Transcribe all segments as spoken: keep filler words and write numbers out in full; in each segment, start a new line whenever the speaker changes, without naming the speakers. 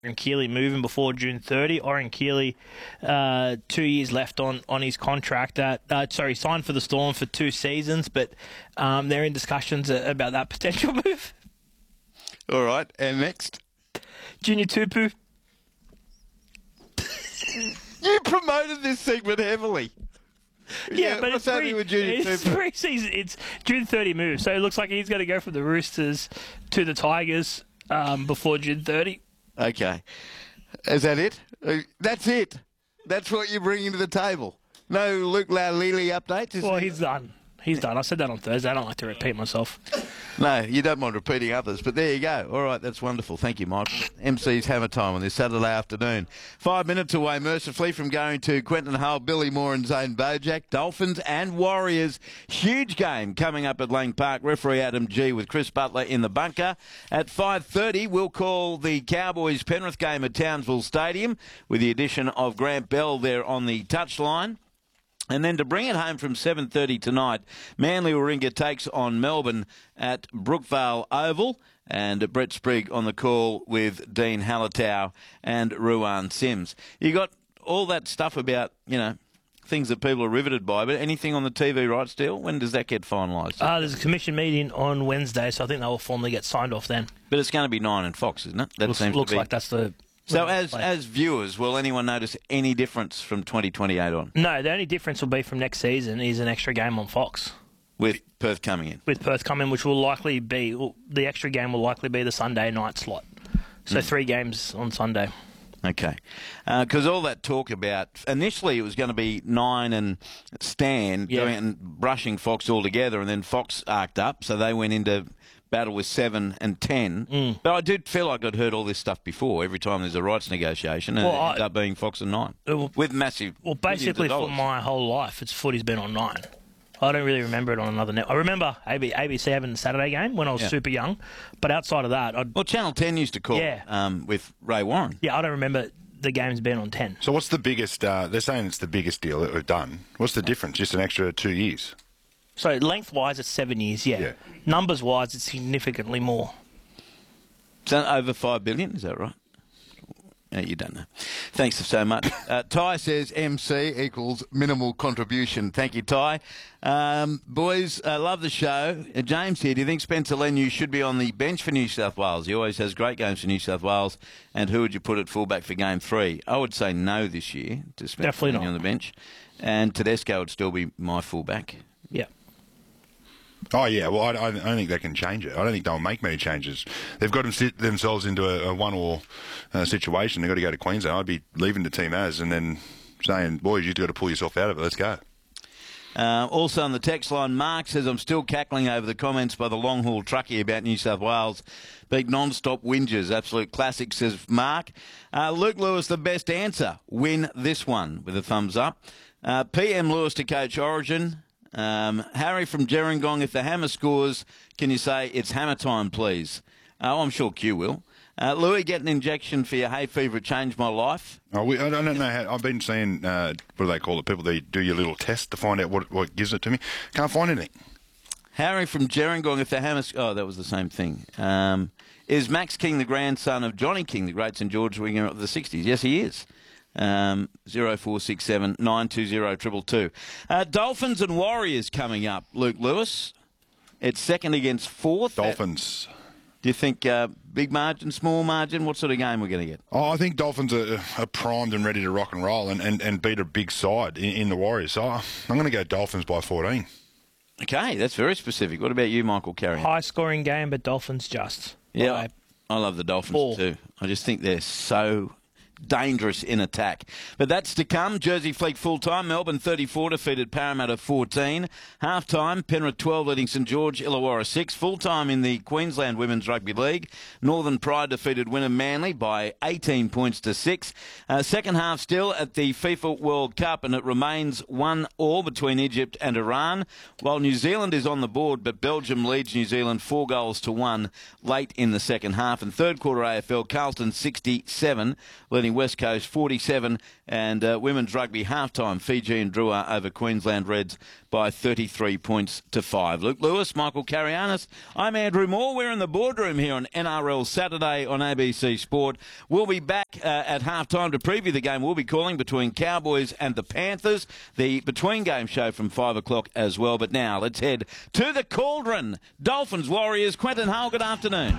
Oren Keeley moving before June thirtieth. Oren Keeley, uh, two years left on, on his contract. That uh, sorry, signed for the Storm for two seasons, but um, they're in discussions about that potential move.
All right, and next?
Junior Tupu.
You promoted this segment heavily.
Yeah,
Yeah,
but
what's
it's,
happening
pre,
with Junior
it's
Tupu?
pre-season. It's June thirtieth move, so it looks like he's going to go from the Roosters to the Tigers um, before June thirtieth.
Okay. Is that it? Uh, That's it. That's what you're bringing to the table. No Luke Laulili updates? Is
Well,
it?
he's done. He's done. I said that on Thursday. I don't like to repeat myself.
No, you don't mind repeating others, but there you go. All right, that's wonderful. Thank you, Michael. M C's Hammer Time on this Saturday afternoon. Five minutes away, mercifully, from going to Quentin Hull, Billy Moore and Zane Bojack. Dolphins and Warriors. Huge game coming up at Lang Park. Referee Adam G with Chris Butler in the bunker. At five thirty, we'll call the Cowboys-Penrith game at Townsville Stadium with the addition of Grant Bell there on the touchline. And then to bring it home from seven thirty tonight, Manly Warringah takes on Melbourne at Brookvale Oval. And Brett Sprigg on the call with Dean Hallertau and Ruan Sims. You got all that stuff about, you know, things that people are riveted by, but anything on the T V rights deal? When does that get finalised?
Uh, there's a commission meeting on Wednesday, so I think they will formally get signed off then.
But it's going to be Nine and Fox, isn't it? That
looks
seems
looks
to be.
like that's the...
So as as viewers, will anyone notice any difference from twenty twenty-eight on?
No, the only difference will be from next season is an extra game on Fox.
With Perth coming in?
With Perth coming, which will likely be, well, the extra game will likely be the Sunday night slot. So mm. three games on Sunday.
Okay. Because uh, all that talk about, initially it was going to be Nine and Stan
yeah.
doing it and brushing Fox all together, and then Fox arced up, so they went into battle with seven and ten.
Mm.
But I did feel like I'd heard all this stuff before. Every time there's a rights negotiation, and
well,
it
I,
ended up being Fox and Nine
will,
with massive.
Well, basically for my whole life, it's footy's been on Nine. I don't really remember it on another net. I remember A B C having the Saturday game when I was yeah. super young, but outside of that, I'd,
well, Channel ten used to call
yeah.
um, with Ray Warren.
Yeah, I don't remember the game's been on ten.
So what's the biggest? Uh, they're saying it's the biggest deal that we've done. What's the difference? Just an extra two years.
So lengthwise, it's seven years. Yeah.
yeah.
Numbers-wise, it's significantly more.
Is that over five billion? Is that right? No, you don't know. Thanks so much. Uh, Ty says M C equals minimal contribution. Thank you, Ty. Um, boys, I uh, love the show. Uh, James here. Do you think Spencer Leniu should be on the bench for New South Wales? He always has great games for New South Wales. And who would you put at fullback for game three? I would say no this year to Spencer
Definitely
Leniu
not.
on the bench. And Tedesco would still be my fullback.
Yeah.
Oh, yeah. Well, I, I don't think they can change it. I don't think they'll make many changes. They've got them sit themselves into a, a one-or uh, situation. They've got to go to Queensland. I'd be leaving the team as and then saying, boys, you've got to pull yourself out of it. Let's go.
Uh, also on the text line, Mark says, I'm still cackling over the comments by the long-haul truckie about New South Wales. Big non-stop whingers. Absolute classic, says Mark. Uh, Luke Lewis, the best answer. Win this one with a thumbs up. Uh, P M Lewis to coach Origin. Um, Harry from Gerringong, if the Hammer scores, can you say it's Hammer time, please? Oh, I'm sure Q will. Uh, Louis, get an injection for your hay fever. It changed my life.
Oh, we, I don't know how. I've been seeing, uh, what do they call it? People, they do your little test to find out what, what gives it to me. Can't find anything.
Harry from Gerringong, if the Hammer... Oh, that was the same thing. Um, is Max King the grandson of Johnny King, the great St George winger of the sixties? Yes, he is. Um, zero four six seven nine two zero triple two. Uh, Dolphins and Warriors coming up. Luke Lewis. It's second against fourth.
Dolphins.
Uh, do you think uh, big margin, small margin? What sort of game we're going to get?
Oh, I think Dolphins are, are primed and ready to rock and roll and, and, and beat a big side in, in the Warriors. So I'm going to go Dolphins by fourteen.
Okay, that's very specific. What about you, Michael Carrion?
High scoring game, but Dolphins just.
Yeah, I, I love the Dolphins Four. too. I just think they're so dangerous in attack. But that's to come. Jersey Fleet full-time. Melbourne thirty-four defeated Parramatta fourteen. Half-time, Penrith twelve leading St George, Illawarra six. Full-time in the Queensland Women's Rugby League. Northern Pride defeated Wynnum Manly by eighteen points to six. Uh, second half still at the FIFA World Cup, and it remains one all between Egypt and Iran, while New Zealand is on the board, but Belgium leads New Zealand four goals to one late in the second half. And third quarter A F L, Carlton sixty-seven leading leading West Coast forty-seven, and uh, women's rugby halftime, Fiji and Drua over Queensland Reds by thirty-three points to five. Luke Lewis, Michael Carianis. I'm Andrew Moore. We're in the boardroom here on N R L Saturday on A B C Sport. We'll be back uh, at halftime to preview the game we'll be calling between Cowboys and the Panthers. The between game show from five o'clock as well. But now let's head to the Cauldron. Dolphins Warriors. Quentin Hull, good afternoon.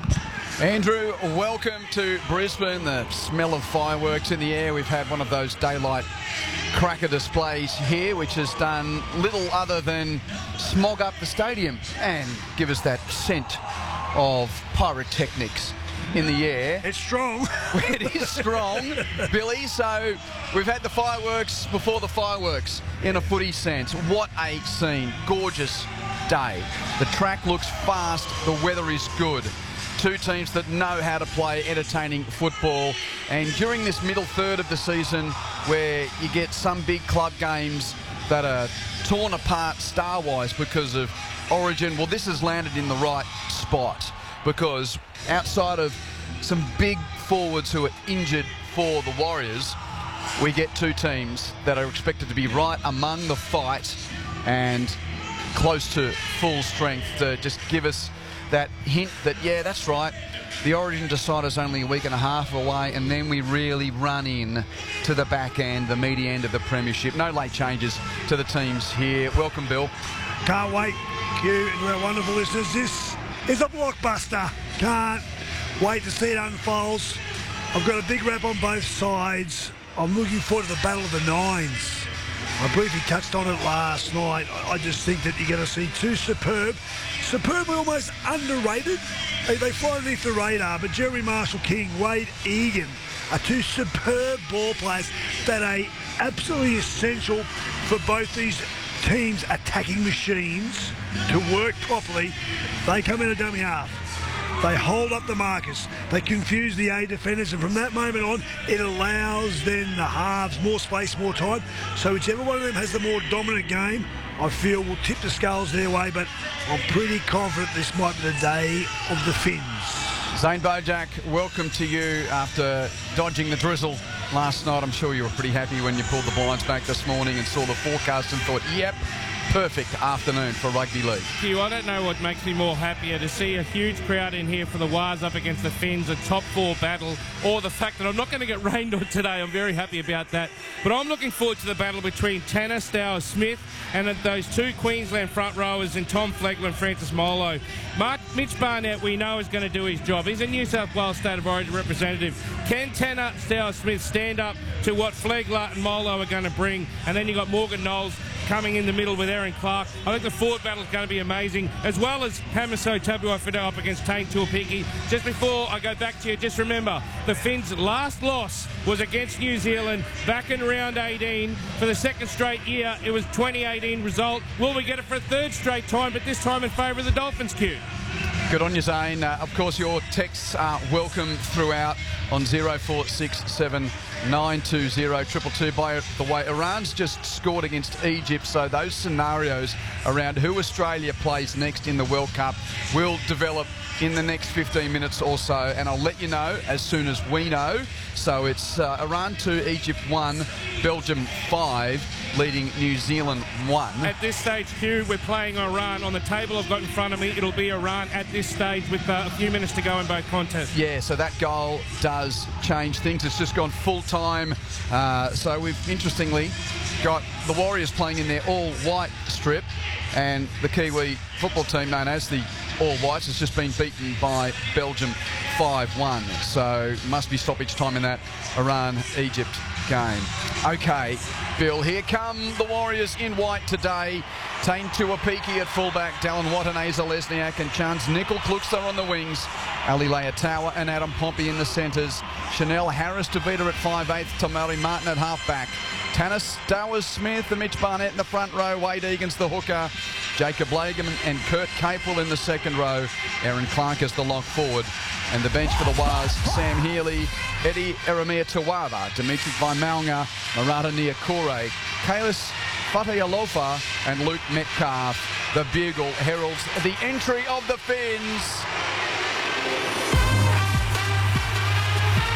Andrew, welcome to Brisbane. The smell of fireworks in the air. We've had one of those daylight cracker displays here, which has done little other than smog up the stadium and give us that scent of pyrotechnics in the air.
It's strong.
It is strong, Billy. So we've had the fireworks before the fireworks in a footy sense. What a scene. Gorgeous day. The track looks fast. The weather is good. Two teams that know how to play entertaining football, and during this middle third of the season where you get some big club games that are torn apart star-wise because of origin, well, this has landed in the right spot, because outside of some big forwards who are injured for the Warriors, we get two teams that are expected to be right among the fight and close to full strength to just give us that hint that, yeah, that's right, the Origin decider's only a week and a half away, and then we really run in to the back end, the meaty end of the premiership. No late changes to the teams here. Welcome, Bill.
Can't wait, Q, and our wonderful listeners. This is a blockbuster. Can't wait to see it unfolds. I've got a big rap on both sides. I'm looking forward to the Battle of the Nines. I briefly touched on it last night. I just think that you're going to see two superb, superb and almost underrated. They, they fly underneath the radar, but Jeremy Marshall-King, Wade Egan are two superb ball players that are absolutely essential for both these teams' attacking machines to work properly. They come in a dummy half. They hold up the markers. They confuse the A defenders, and from that moment on, it allows then the halves more space, more time. So whichever one of them has the more dominant game, I feel will tip the scales their way, but I'm pretty confident this might be the day of the Finns.
Zane Bojack, welcome to you after dodging the drizzle last night. I'm sure you were pretty happy when you pulled the blinds back this morning and saw the forecast and thought, yep, perfect afternoon for rugby league.
Hugh, I don't know what makes me more happier, to see a huge crowd in here for the Wars up against the Finns, a top four battle, or the fact that I'm not going to get rained on today. I'm very happy about that. But I'm looking forward to the battle between Tanner Stowers-Smith and those two Queensland front rowers in Tom Flegler and Francis Molo. Mark, Mitch Barnett, we know, is going to do his job. He's a New South Wales State of Origin representative. Can Tanner Stowers-Smith stand up to what Flegler and Molo are going to bring? And then you've got Morgan Knowles coming in the middle with Aaron Clark. I think the forward battle is going to be amazing, as well as Hamiso Tabuai-Fidow up against Tane Tuapiki. Just before I go back to you, just remember, the Finns' last loss was against New Zealand back in round eighteen. For the second straight year, it was twenty eighteen result. Will we get it for a third straight time, but this time in favour of the Dolphins, Q?
Good on you, Zane. Uh, of course, your texts are welcome throughout on zero four six seven nine two zero two two two. By the way, Iran's just scored against Egypt, so those scenarios around who Australia plays next in the World Cup will develop in the next fifteen minutes or so, and I'll let you know as soon as we know. So it's uh, Iran two, Egypt one, Belgium five, leading New Zealand one.
At this stage, Hugh, we're playing Iran. On the table I've got in front of me, it'll be Iran at this stage with uh, a few minutes to go in both contests.
Yeah, so that goal does change things. It's just gone full time. Uh, so we've interestingly got the Warriors playing in their all-white strip, and the Kiwi football team, known as the All Whites, has just been beaten by Belgium five one. So must be stoppage time in that Iran-Egypt game. Okay, Bill, here come the Warriors in white today. Tane Tuapiki at fullback, Dallin Watanabe, Lesniak and Chance Nickel-Kluxler on the wings, Ali Leatawa and Adam Pompey in the centres, Chanel Harris-Tavita at five eighths, Tamari Martin at half-back, Tanner Stowers-Smith and Mitch Barnett in the front row, Wade Egan's the hooker, Jacob Lagan and Kurt Capewell in the second row, Aaron Clark as the lock forward, and the bench for the Wars, Sam Healy, Eddie Eremia Tawava, Dimitri Vaimalnga, Marata Niakore, Kalis Fatayalofa and Luke Metcalf. The bugle heralds the entry of the Finns.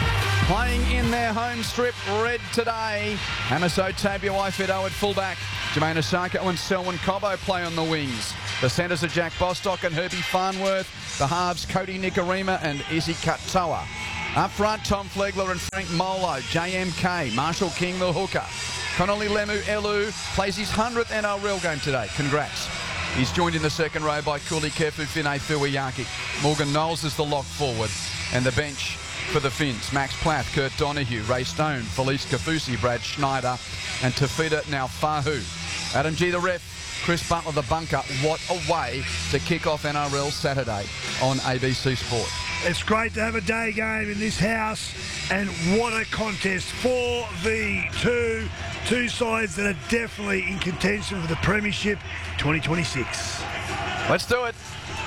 Playing in their home strip, red today. Hamiso Tabuai-Fidow at fullback. Jermaine Osako and Selwyn Cobbo play on the wings. The centres are Jack Bostock and Herbie Farnworth. The halves, Cody Nikorima and Izzy Katoa. Up front, Tom Flegler and Frank Molo. J M K, Marshall King the hooker. Connolly Lemu-Elu plays his hundredth N R L game today. Congrats. He's joined in the second row by Kuli Kefu Fine Fuiaki. Morgan Knowles is the lock forward. And the bench for the Finns, Max Plath, Kurt Donahue, Ray Stone, Felice Kafusi, Brad Schneider and Tafida Naufahu. Adam G the ref, Chris Butler the bunker. What a way to kick off N R L Saturday on A B C Sport.
It's great to have a day game in this house, and what a contest. four v two, two sides that are definitely in contention for the Premiership twenty twenty-six.
Let's do it.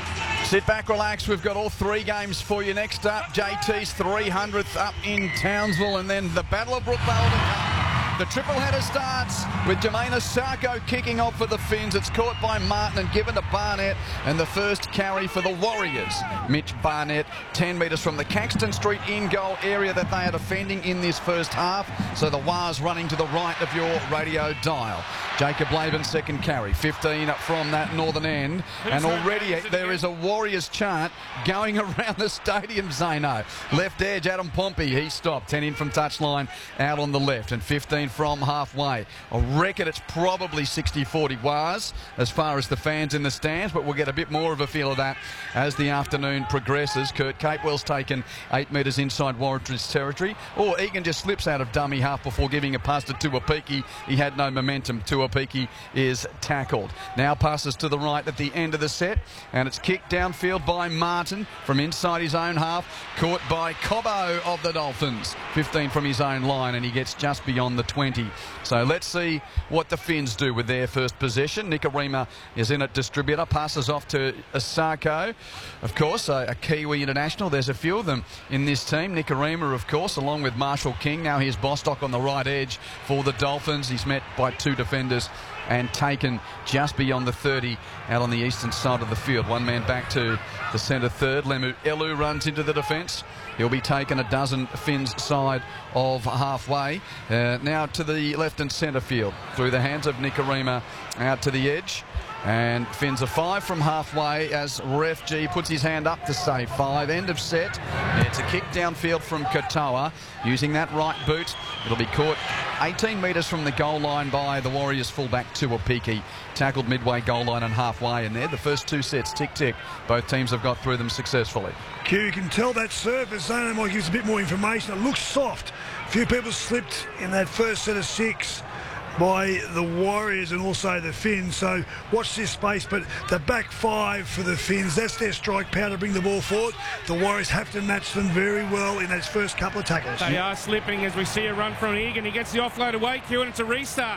Sit back, relax. We've got all three games for you. Next up, J T's three hundredth up in Townsville, and then the Battle of Brookvale to come. The triple header starts with Jermaine Osako kicking off for the Finns. It's caught by Martin and given to Barnett, and the first carry for the Warriors. Mitch Barnett, ten metres from the Caxton Street in-goal area that they are defending in this first half. So the Wars running to the right of your radio dial. Jacob Laban, second carry, fifteen up from that northern end. And already there is a Warriors chant going around the stadium, Zano. Left edge, Adam Pompey, he stopped. ten in from touchline, out on the left, and fifteen from halfway. I reckon it's probably sixty forty Wars as far as the fans in the stands, but we'll get a bit more of a feel of that as the afternoon progresses. Kurt Capewell's taken eight metres inside Warriors territory. Or Egan just slips out of dummy half before giving a pass to Tuapiki. He had no momentum. Tuapiki is tackled. Now passes to the right at the end of the set, and it's kicked downfield by Martin from inside his own half, caught by Cobbo of the Dolphins. fifteen from his own line, and he gets just beyond the twenty. So let's see what the Finns do with their first possession. Nikorima is in at distributor, passes off to Osako. Of course, a, a Kiwi international. There's a few of them in this team. Nikorima, of course, along with Marshall King. Now here's Bostock on the right edge for the Dolphins. He's met by two defenders and taken just beyond the thirty out on the eastern side of the field. One man back to the centre third. Lemu-Elu runs into the defence. He'll be taken a dozen Finns side of halfway. Uh, now to the left and centre field. Through the hands of Nikorima out to the edge. And Finns are five from halfway as Ref G puts his hand up to say five. End of set. It's a kick downfield from Katoa using that right boot. It'll be caught eighteen metres from the goal line by the Warriors fullback Tuapiki. Tackled midway goal line and halfway in there. The first two sets tick-tick. Both teams have got through them successfully.
Q, you can tell that surface. Zano might give us a bit more information. It looks soft. A few people slipped in that first set of six by the Warriors and also the Finns, so watch this space. But the back five for the Finns, that's their strike power to bring the ball forward. The Warriors have to match them very well in those first couple of tackles.
They are slipping as we see a run from Egan. He gets the offload away, Q, and it's a restart.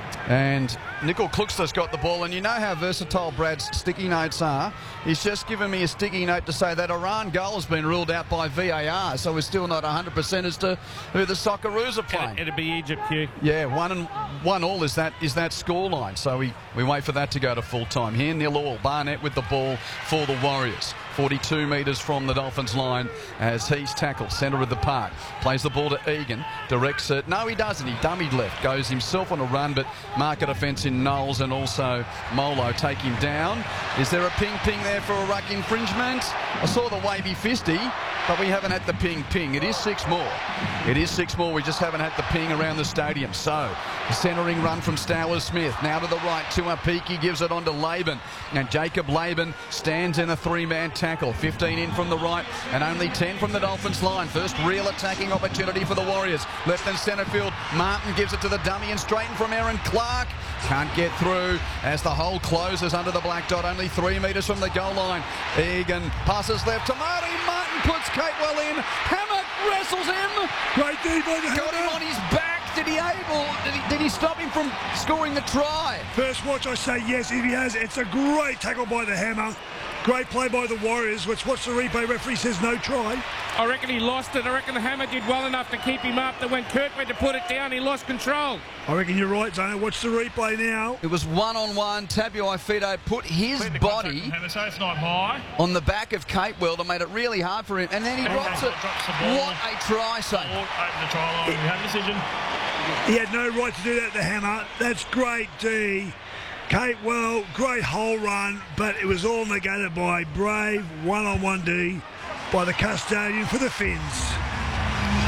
And Nickel Kluxter's got the ball, and you know how versatile Brad's sticky notes are. He's just given me a sticky note to say that Iran goal has been ruled out by V A R, so we're still not one hundred percent as to who the Socceroos are playing.
It'll be Egypt, Q.
Yeah, one and one all is that is that score line, so we, we wait for that to go to full time. Here, nil all. Barnett with the ball for the Warriors. forty-two metres from the Dolphins line as he's tackled, centre of the park. Plays the ball to Egan, directs it. No, he doesn't. He dummied left. Goes himself on a run, but market offence in Knowles and also Molo take him down. Is there a ping-ping there for a ruck infringement? I saw the wavy fisty, but we haven't had the ping-ping. It is six more. It is six more. We just haven't had the ping around the stadium. So, the centering run from Stowers Smith. Now to the right. Tuapiki gives it on to Laban. And Jacob Laban stands in a three-man tackle. fifteen in from the right and only ten from the Dolphins line. First real attacking opportunity for the Warriors. Left and centre field. Martin gives it to the dummy and straight in from Aaron Clark. Can't get through as the hole closes under the black dot. Only three metres from the goal line. Egan passes left to Marty. Martin puts Capewell in. Hammock wrestles him.
Great D by the
Got him on his back. Did he able? Did he, did he stop him from scoring the try?
First watch, I say yes. If he has, it's a great tackle by the Hammer. Great play by the Warriors. Let's watch the replay. Referee says no try.
I reckon he lost it. I reckon the hammer did well enough to keep him up that when Kurt went to put it down, he lost control.
I reckon you're right, Zona. Watch the replay now.
It was one-on-one. Tabuai-Fidow put his body
Hammer, so it's not high.
on the back of Kate Welder, made it really hard for him, and then he drops it.
Drops the ball.
What a try save.
Ball, open the try line. We have a decision.
He had no right to do that, the hammer. That's great D. Kate, well, great hole run, but it was all negated by brave one-on-one D by the custodian for the Finns.